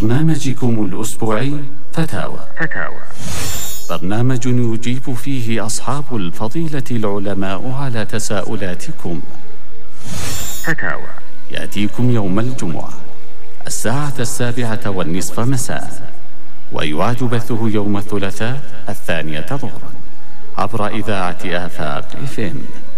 برنامجكم الأسبوعي فتاوى. برنامج يجيب فيه أصحاب الفضيلة العلماء على تساؤلاتكم. فتاوى يأتيكم يوم الجمعة 7:15 مساء، ويعاد بثه يوم الثلاثاء 2 ظهرا عبر إذاعة آفاق FM.